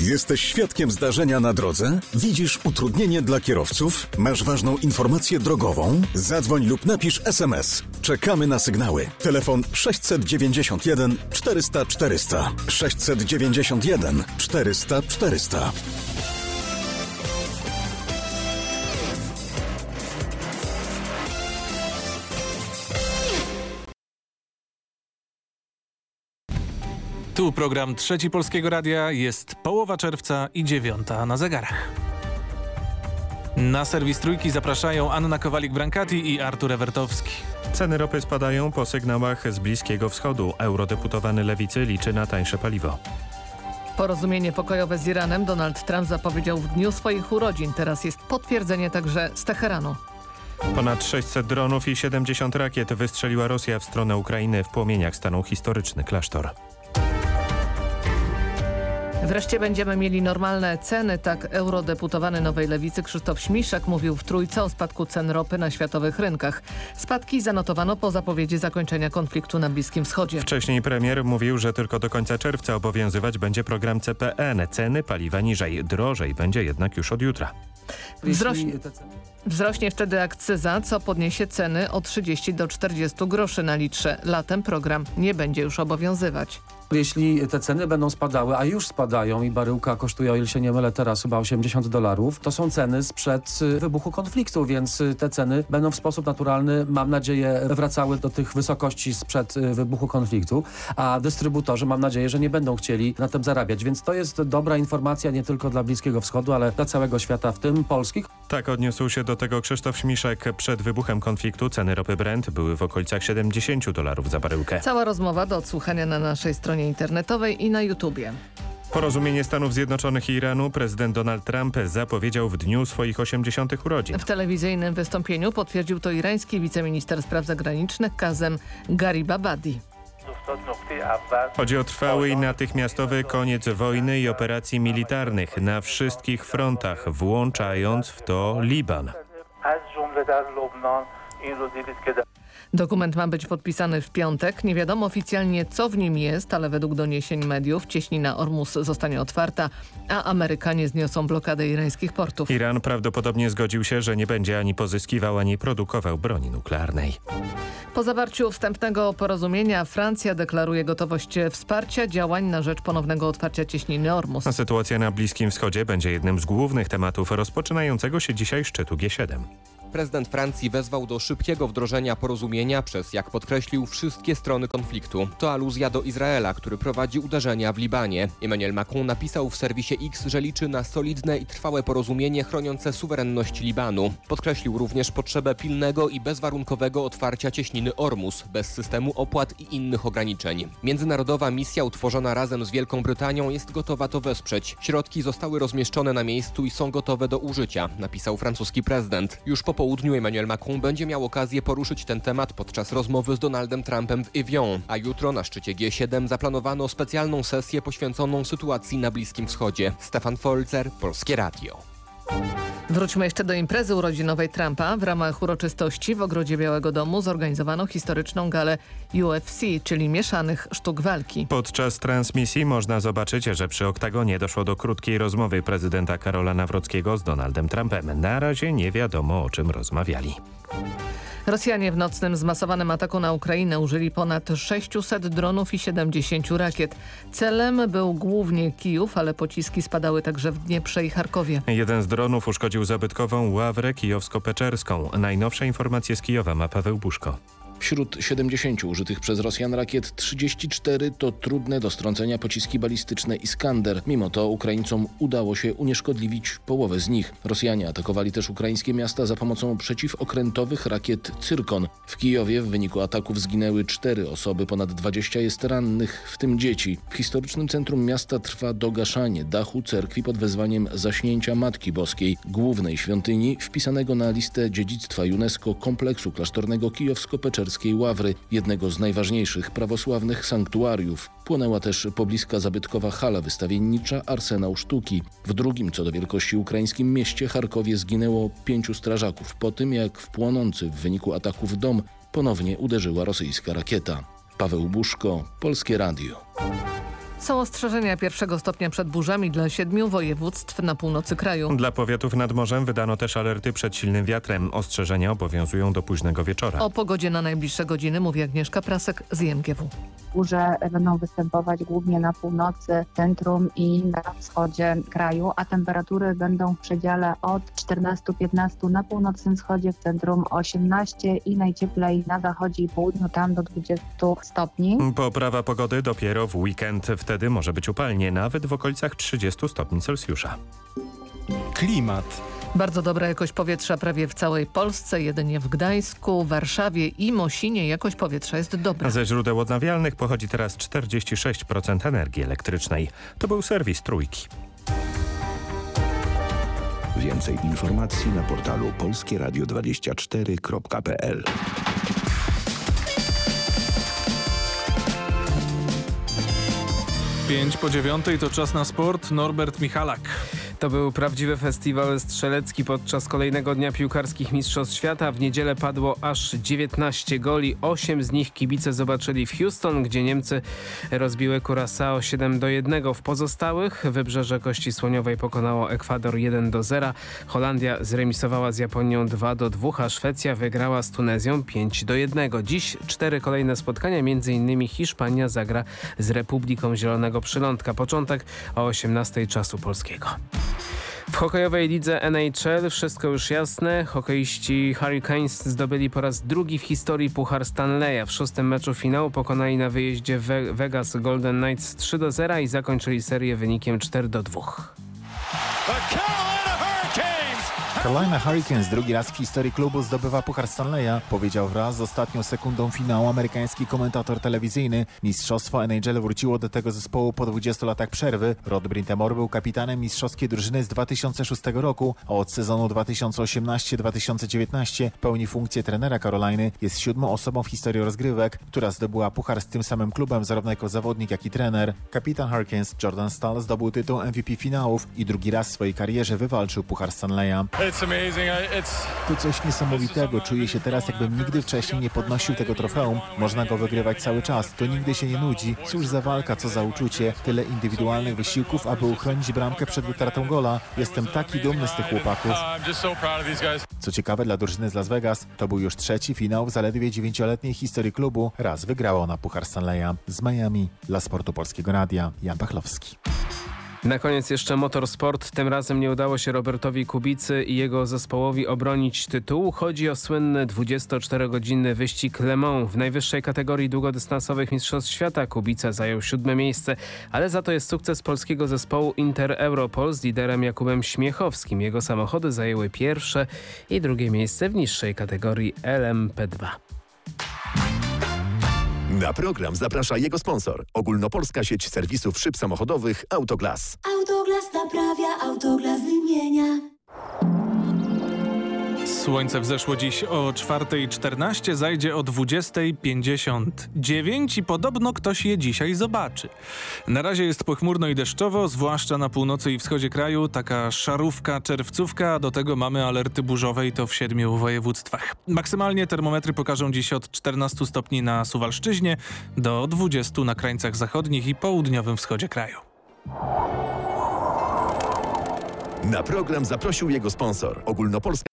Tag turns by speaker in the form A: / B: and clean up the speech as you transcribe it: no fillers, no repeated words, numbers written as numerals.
A: Jesteś świadkiem zdarzenia na drodze? Widzisz utrudnienie dla kierowców? Masz ważną informację drogową? Zadzwoń lub napisz SMS. Czekamy na sygnały. Telefon 691 400 400. 691 400 400.
B: Tu program Trzeci Polskiego Radia, jest połowa czerwca i 9 na zegarach. Na serwis Trójki zapraszają Anna Kowalik-Brankati i Artur Ewertowski.
C: Ceny ropy spadają po sygnałach z Bliskiego Wschodu. Eurodeputowany Lewicy liczy na tańsze paliwo.
D: Porozumienie pokojowe z Iranem Donald Trump zapowiedział w dniu swoich urodzin. Teraz jest potwierdzenie także z Teheranu.
C: Ponad 600 dronów i 70 rakiet wystrzeliła Rosja w stronę Ukrainy. W płomieniach stanął historyczny klasztor.
D: Wreszcie będziemy mieli normalne ceny, tak eurodeputowany Nowej Lewicy Krzysztof Śmiszek mówił w Trójce o spadku cen ropy na światowych rynkach. Spadki zanotowano po zapowiedzi zakończenia konfliktu na Bliskim Wschodzie.
C: Wcześniej premier mówił, że tylko do końca czerwca obowiązywać będzie program CPN. Ceny paliwa niżej, drożej będzie jednak już od jutra. Wzrośnie wtedy akcyza, co podniesie ceny o 30 do 40 groszy na litrze. Latem program nie będzie już obowiązywać.
E: Jeśli te ceny będą spadały, a już spadają i baryłka kosztuje, o ile się nie mylę teraz, chyba $80, to są ceny sprzed wybuchu konfliktu, więc te ceny będą w sposób naturalny, mam nadzieję, wracały do tych wysokości sprzed wybuchu konfliktu, a dystrybutorzy, mam nadzieję, że nie będą chcieli na tym zarabiać. Więc to jest dobra informacja nie tylko dla Bliskiego Wschodu, ale dla całego świata, w tym Polski.
C: Tak odniósł się do tego Krzysztof Śmiszek. Przed wybuchem konfliktu ceny ropy Brent były w okolicach $70 za baryłkę.
D: Cała rozmowa do odsłuchania na naszej stronie internetowej i na YouTubie.
C: Porozumienie Stanów Zjednoczonych i Iranu prezydent Donald Trump zapowiedział w dniu swoich 80. urodzin.
D: W telewizyjnym wystąpieniu potwierdził to irański wiceminister spraw zagranicznych Kazem Garibabadi.
C: Chodzi o trwały i natychmiastowy koniec wojny i operacji militarnych na wszystkich frontach, włączając w to Liban.
D: Dokument ma być podpisany w piątek. Nie wiadomo oficjalnie, co w nim jest, ale według doniesień mediów cieśnina Ormus zostanie otwarta, a Amerykanie zniosą blokadę irańskich portów.
C: Iran prawdopodobnie zgodził się, że nie będzie ani pozyskiwał, ani produkował broni nuklearnej.
D: Po zawarciu wstępnego porozumienia Francja deklaruje gotowość wsparcia działań na rzecz ponownego otwarcia cieśniny Ormus.
C: Sytuacja na Bliskim Wschodzie będzie jednym z głównych tematów rozpoczynającego się dzisiaj szczytu G7.
F: Prezydent Francji wezwał do szybkiego wdrożenia porozumienia przez, jak podkreślił, wszystkie strony konfliktu. To aluzja do Izraela, który prowadzi uderzenia w Libanie. Emmanuel Macron napisał w serwisie X, że liczy na solidne i trwałe porozumienie chroniące suwerenność Libanu. Podkreślił również potrzebę pilnego i bezwarunkowego otwarcia cieśniny Ormus, bez systemu opłat i innych ograniczeń. Międzynarodowa misja utworzona razem z Wielką Brytanią jest gotowa to wesprzeć. Środki zostały rozmieszczone na miejscu i są gotowe do użycia, napisał francuski prezydent. Już po południu Emmanuel Macron będzie miał okazję poruszyć ten temat podczas rozmowy z Donaldem Trumpem w Evian, a jutro na szczycie G7 zaplanowano specjalną sesję poświęconą sytuacji na Bliskim Wschodzie. Stefan Folzer, Polskie Radio.
D: Wróćmy jeszcze do imprezy urodzinowej Trumpa. W ramach uroczystości w ogrodzie Białego Domu zorganizowano historyczną galę UFC, czyli mieszanych sztuk walki.
C: Podczas transmisji można zobaczyć, że przy oktagonie doszło do krótkiej rozmowy prezydenta Karola Nawrockiego z Donaldem Trumpem. Na razie nie wiadomo, o czym rozmawiali.
D: Rosjanie w nocnym zmasowanym ataku na Ukrainę użyli ponad 600 dronów i 70 rakiet. Celem był głównie Kijów, ale pociski spadały także w Dnieprze i Charkowie.
C: Jeden z dronów uszkodził zabytkową ławrę kijowsko-peczerską. Najnowsze informacje z Kijowa ma Paweł Buszko.
G: Wśród 70 użytych przez Rosjan rakiet 34 to trudne do strącenia pociski balistyczne Iskander. Mimo to Ukraińcom udało się unieszkodliwić połowę z nich. Rosjanie atakowali też ukraińskie miasta za pomocą przeciwokrętowych rakiet Cyrkon. W Kijowie w wyniku ataków zginęły 4 osoby, ponad 20 jest rannych, w tym dzieci. W historycznym centrum miasta trwa dogaszanie dachu cerkwi pod wezwaniem Zaśnięcia Matki Boskiej, głównej świątyni wpisanego na listę dziedzictwa UNESCO kompleksu klasztornego kijowsko-peczerskim Ławry, jednego z najważniejszych prawosławnych sanktuariów. Płonęła też pobliska zabytkowa hala wystawiennicza Arsenał Sztuki. W drugim co do wielkości ukraińskim mieście Charkowie zginęło 5 strażaków po tym, jak w płonący w wyniku ataków dom ponownie uderzyła rosyjska rakieta. Paweł Buszko, Polskie Radio.
D: Są ostrzeżenia 1. stopnia przed burzami dla 7 województw na północy kraju.
C: Dla powiatów nad morzem wydano też alerty przed silnym wiatrem. Ostrzeżenia obowiązują do późnego wieczora.
D: O pogodzie na najbliższe godziny mówi Agnieszka Prasek z IMGW.
H: Burze będą występować głównie na północy, centrum i na wschodzie kraju, a temperatury będą w przedziale od 14-15 na północnym wschodzie, w centrum 18 i najcieplej na zachodzie i południu, tam do 20 stopni.
C: Poprawa pogody dopiero w weekend. Wtedy może być upalnie, nawet w okolicach 30 stopni Celsjusza.
I: Klimat.
D: Bardzo dobra jakość powietrza prawie w całej Polsce, jedynie w Gdańsku, Warszawie i Mosinie jakość powietrza jest dobra.
C: Ze źródeł odnawialnych pochodzi teraz 46% energii elektrycznej. To był serwis Trójki.
J: Więcej informacji na portalu polskieradio24.pl.
B: 8:05 to czas na sport. Norbert Michalak.
I: To był prawdziwy festiwal strzelecki podczas kolejnego dnia piłkarskich Mistrzostw Świata. W niedzielę padło aż 19 goli. 8 z nich kibice zobaczyli w Houston, gdzie Niemcy rozbiły Curaçao 7-1. W pozostałych Wybrzeże Kości Słoniowej pokonało Ekwador 1-0. Holandia zremisowała z Japonią 2-2, a Szwecja wygrała z Tunezją 5-1. Dziś 4 kolejne spotkania, m.in. Hiszpania zagra z Republiką Zielonego Przylądka. Początek o 18:00 czasu polskiego. W hokejowej lidze NHL wszystko już jasne. Hokeiści Hurricanes zdobyli po raz drugi w historii Puchar Stanleya. W 6. meczu finału pokonali na wyjeździe Vegas Golden Knights 3-0 i zakończyli serię wynikiem 4-2.
K: Carolina Hurricanes drugi raz w historii klubu zdobywa Puchar Stanleya, powiedział wraz z ostatnią sekundą finału amerykański komentator telewizyjny. Mistrzostwo NHL wróciło do tego zespołu po 20 latach przerwy. Rod Brind'Amour był kapitanem mistrzowskiej drużyny z 2006 roku, a od sezonu 2018-2019 pełni funkcję trenera Caroliny. Jest 7. osobą w historii rozgrywek, która zdobyła puchar z tym samym klubem zarówno jako zawodnik, jak i trener. Kapitan Hurricanes Jordan Staal zdobył tytuł MVP finałów i drugi raz w swojej karierze wywalczył Puchar Stanleya. To coś niesamowitego. Czuję się teraz, jakbym nigdy wcześniej nie podnosił tego trofeum. Można go wygrywać cały czas. To nigdy się nie nudzi. Cóż za walka, co za uczucie. Tyle indywidualnych wysiłków, aby uchronić bramkę przed utratą gola. Jestem taki dumny z tych chłopaków. Co ciekawe, dla drużyny z Las Vegas to był już 3. finał w zaledwie 9-letniej historii klubu. Raz wygrało na Puchar Stanleya. Z Miami dla Sportu Polskiego Radia Jan Pachlowski.
I: Na koniec jeszcze motorsport. Tym razem nie udało się Robertowi Kubicy i jego zespołowi obronić tytułu. Chodzi o słynny 24-godzinny wyścig Le Mans. W najwyższej kategorii długodystansowych Mistrzostw Świata Kubica zajął 7. miejsce, ale za to jest sukces polskiego zespołu Inter Europol z liderem Jakubem Śmiechowskim. Jego samochody zajęły 1. i 2. miejsce w niższej kategorii LMP2.
J: Na program zaprasza jego sponsor. Ogólnopolska sieć serwisów szyb samochodowych Autoglas.
L: Autoglas naprawia, Autoglas wymienia.
B: Słońce wzeszło dziś o 4:14, zajdzie o 20:59 i podobno ktoś je dzisiaj zobaczy. Na razie jest pochmurno i deszczowo, zwłaszcza na północy i wschodzie kraju. Taka szarówka, czerwcówka, a do tego mamy alerty burzowe i to w 7 województwach. Maksymalnie termometry pokażą dziś od 14 stopni na Suwalszczyźnie do 20 na krańcach zachodnich i południowym wschodzie kraju.
J: Na program zaprosił jego sponsor. Ogólnopolska